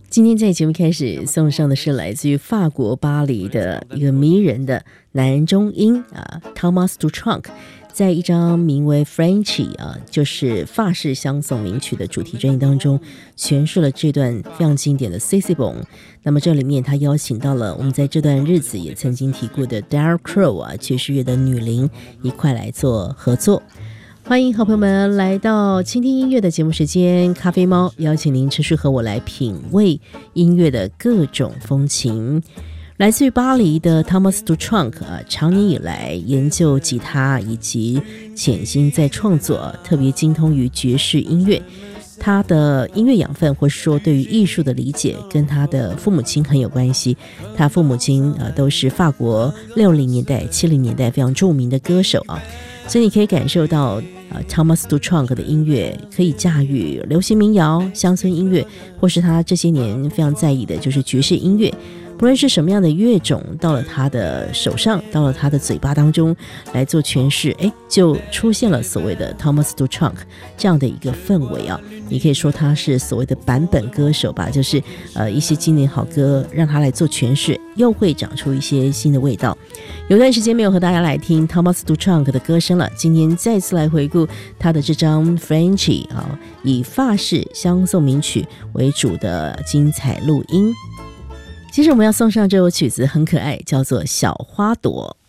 今天在节目开始送上的是来自于法国巴黎的一个迷人的男中音Thomas Dutronc， 在一张名为 Frenchy 就是法式香颂名曲的主题专辑当中诠释了这段非常经典的 Cissy Bon。 那么这里面他邀请到了我们在这段日子也曾经提过的 Darryl Crow 爵士乐的女伶一块来做合作。欢迎好朋友们来到倾听音乐的节目时间，咖啡猫邀请您持续和我来品味音乐的各种风情。来自于巴黎的 Thomas Dutronc 长年以来研究吉他以及潜心在创作，特别精通于爵士音乐。他的音乐养分或是说对于艺术的理解跟他的父母亲很有关系。他父母亲都是法国60年代70年代非常著名的歌手所以你可以感受到Thomas Dutronc 的音乐可以驾驭流行民谣、乡村音乐，或是他这些年非常在意的就是爵士音乐。不论是什么样的乐种到了他的手上，到了他的嘴巴当中来做诠释，就出现了所谓的 Thomas Dutronc 这样的一个氛围你可以说他是所谓的版本歌手吧，就是一些经典好歌让他来做诠释，又会长出一些新的味道。有段时间没有和大家来听 Thomas Dutronc 的歌声了，今天再次来回顾他的这张 Frenchy 以法式香颂名曲为主的精彩录音。其实我们要送上这首曲子很可爱，叫做小花朵。